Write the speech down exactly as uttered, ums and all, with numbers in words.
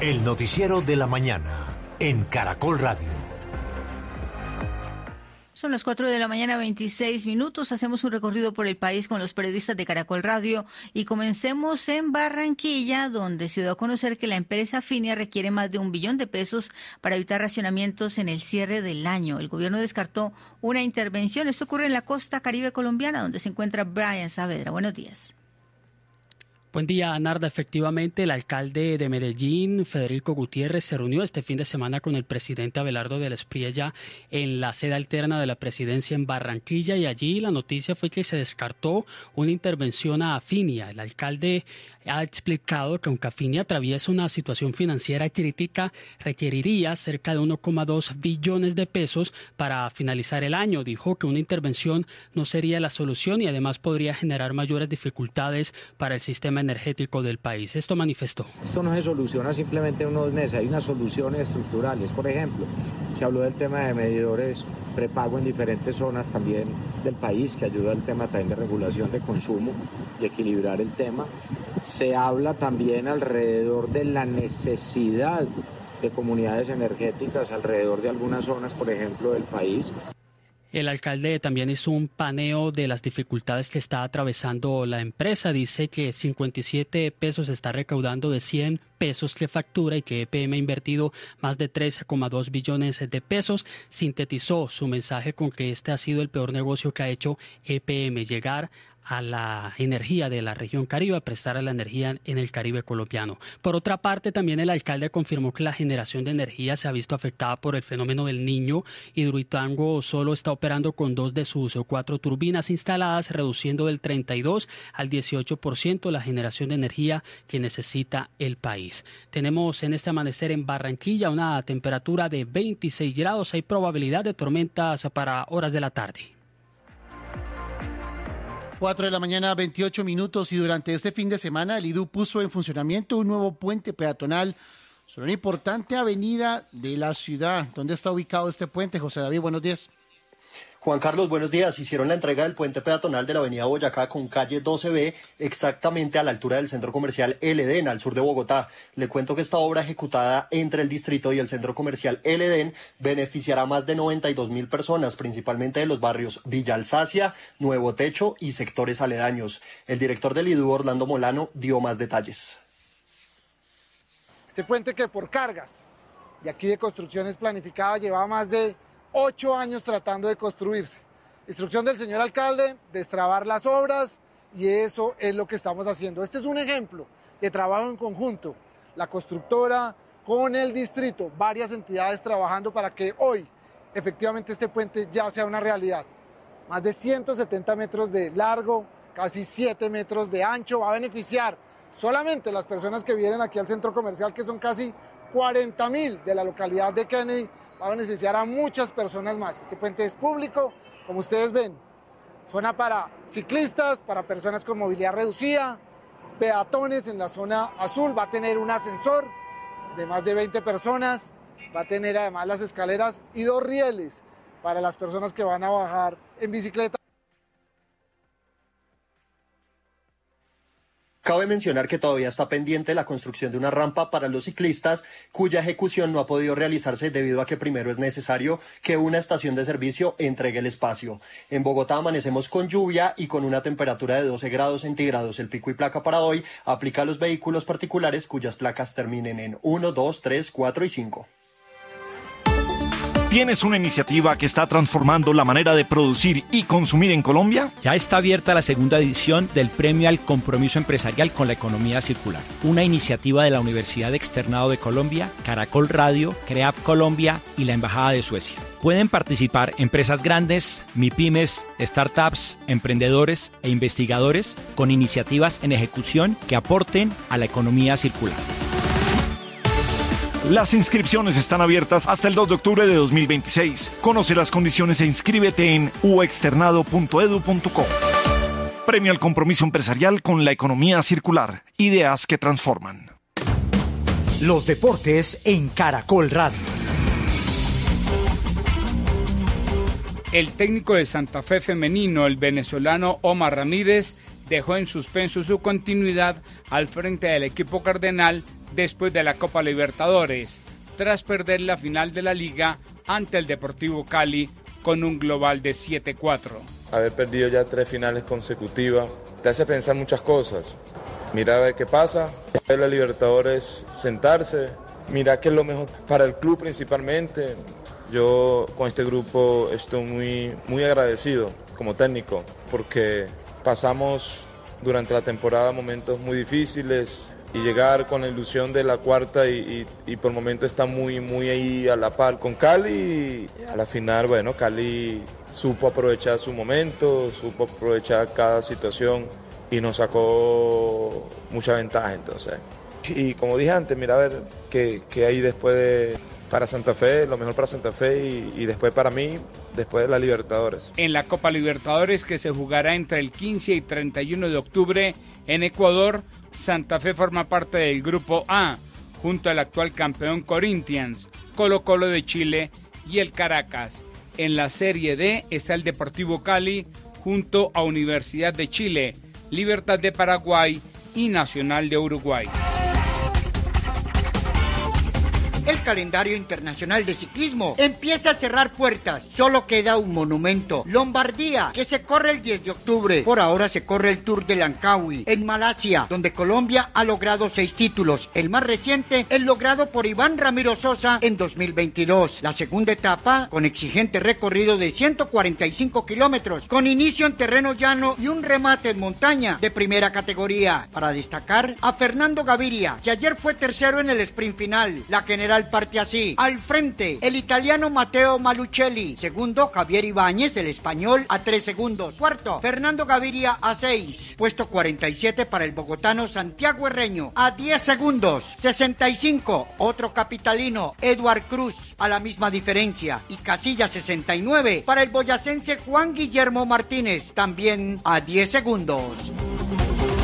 El noticiero de la mañana en Caracol Radio. Son las cuatro de la mañana, veintiséis minutos. Hacemos un recorrido por el país con los periodistas de Caracol Radio y comencemos en Barranquilla, donde se dio a conocer que la empresa Finia requiere más de un billón de pesos para evitar racionamientos en el cierre del año. El gobierno descartó una intervención. Esto ocurre en la costa caribe colombiana, donde se encuentra Brian Saavedra. Buenos días. Buen día, Narda. Efectivamente, el alcalde de Medellín, Federico Gutiérrez, se reunió este fin de semana con el presidente Abelardo de la Espriella en la sede alterna de la presidencia en Barranquilla, y allí la noticia fue que se descartó una intervención a Finia. El alcalde ha explicado que aunque Finia atraviesa una situación financiera crítica, requeriría cerca de uno coma dos billones de pesos para finalizar el año. Dijo que una intervención no sería la solución y además podría generar mayores dificultades para el sistema energético del país. Esto manifestó. Esto no se soluciona simplemente en unos meses, hay unas soluciones estructurales. Por ejemplo, se habló del tema de medidores prepago en diferentes zonas también del país, que ayuda al tema también de regulación de consumo y equilibrar el tema. Se habla también alrededor de la necesidad de comunidades energéticas alrededor de algunas zonas, por ejemplo, del país. El alcalde también hizo un paneo de las dificultades que está atravesando la empresa. Dice que cincuenta y siete pesos está recaudando de cien pesos que factura y que E P M ha invertido más de tres coma dos billones de pesos. Sintetizó su mensaje con que este ha sido el peor negocio que ha hecho E P M, llegar a la energía de la región Caribe, a prestar a la energía en el Caribe colombiano. Por otra parte, también el alcalde confirmó que la generación de energía se ha visto afectada por el fenómeno del Niño. Hidroituango solo está operando con dos de sus cuatro turbinas instaladas, reduciendo del treinta y dos al dieciocho por ciento la generación de energía que necesita el país. Tenemos en este amanecer en Barranquilla una temperatura de veintiséis grados. Hay probabilidad de tormentas para horas de la tarde. cuatro de la mañana, veintiocho minutos, y durante este fin de semana el I D U puso en funcionamiento un nuevo puente peatonal sobre una importante avenida de la ciudad. ¿Dónde está ubicado este puente, José David? Buenos días. Juan Carlos, buenos días. Hicieron la entrega del puente peatonal de la avenida Boyacá con calle doce B, exactamente a la altura del centro comercial El Edén, al sur de Bogotá. Le cuento que esta obra, ejecutada entre el distrito y el centro comercial El Edén, beneficiará a más de noventa y dos mil personas, principalmente de los barrios Villa Alsacia, Nuevo Techo y sectores aledaños. El director del I D U, Orlando Molano, dio más detalles. Este puente, que por cargas y aquí de construcciones planificadas, llevaba más de ocho años tratando de construirse. Instrucción del señor alcalde, destrabar las obras, y eso es lo que estamos haciendo. Este es un ejemplo de trabajo en conjunto, la constructora con el distrito, varias entidades trabajando para que hoy efectivamente este puente ya sea una realidad. Más de ciento setenta metros de largo, casi siete metros de ancho, va a beneficiar solamente las personas que vienen aquí al centro comercial, que son casi cuarenta mil de la localidad de Kennedy. Va a beneficiar a muchas personas más. Este puente es público, como ustedes ven, zona para ciclistas, para personas con movilidad reducida, peatones en la zona azul, va a tener un ascensor de más de veinte personas, va a tener además las escaleras y dos rieles para las personas que van a bajar en bicicleta. Cabe mencionar que todavía está pendiente la construcción de una rampa para los ciclistas, cuya ejecución no ha podido realizarse debido a que primero es necesario que una estación de servicio entregue el espacio. En Bogotá amanecemos con lluvia y con una temperatura de doce grados centígrados. El pico y placa para hoy aplica a los vehículos particulares cuyas placas terminen en uno, dos, tres, cuatro y cinco. ¿Tienes una iniciativa que está transformando la manera de producir y consumir en Colombia? Ya está abierta la segunda edición del Premio al Compromiso Empresarial con la Economía Circular, una iniciativa de la Universidad Externado de Colombia, Caracol Radio, CREAF Colombia y la Embajada de Suecia. Pueden participar empresas grandes, MIPYMES, startups, emprendedores e investigadores con iniciativas en ejecución que aporten a la economía circular. Las inscripciones están abiertas hasta el dos de octubre de dos mil veintiséis. Conoce las condiciones e inscríbete en u externado punto edu punto co. Premio al compromiso empresarial con la economía circular. Ideas que transforman. Los deportes en Caracol Radio. El técnico de Santa Fe femenino, el venezolano Omar Ramírez, dejó en suspenso su continuidad al frente del equipo cardenal después de la Copa Libertadores, tras perder la final de la Liga ante el Deportivo Cali con un global de siete cuatro. Haber perdido ya tres finales consecutivas te hace pensar muchas cosas. Mira a ver qué pasa, ver la Libertadores, sentarse, mira qué es lo mejor para el club principalmente. Yo con este grupo estoy muy, muy agradecido como técnico porque pasamos durante la temporada momentos muy difíciles y llegar con la ilusión de la cuarta y, y, y por momento está muy, muy ahí a la par con Cali. A la final, bueno, Cali supo aprovechar su momento, supo aprovechar cada situación y nos sacó mucha ventaja entonces. Y como dije antes, mira a ver qué, qué hay después de, para Santa Fe, lo mejor para Santa Fe y, y después para mí, después de la Libertadores. En la Copa Libertadores que se jugará entre el quince y treinta y uno de octubre en Ecuador, Santa Fe forma parte del Grupo A, junto al actual campeón Corinthians, Colo-Colo de Chile y el Caracas. En la Serie D está el Deportivo Cali junto a Universidad de Chile, Libertad de Paraguay y Nacional de Uruguay. El calendario internacional de ciclismo empieza a cerrar puertas. Solo queda un monumento, Lombardía, que se corre el diez de octubre. Por ahora se corre el Tour de Langkawi en Malasia, donde Colombia ha logrado seis títulos. El más reciente, el logrado por Iván Ramiro Sosa en dos mil veintidós. La segunda etapa, con exigente recorrido de ciento cuarenta y cinco kilómetros, con inicio en terreno llano y un remate en montaña de primera categoría. Para destacar a Fernando Gaviria, que ayer fue tercero en el sprint final. La general parte así: al frente, el italiano Matteo Malucelli. Segundo, Javier Ibáñez, el español, a tres segundos. Cuarto, Fernando Gaviria, a seis. Puesto cuarenta y siete para el bogotano Santiago Herreño, a diez segundos. sesenta y cinco, otro capitalino, Eduard Cruz, a la misma diferencia. Y casilla sesenta y nueve para el boyacense Juan Guillermo Martínez, también a diez segundos.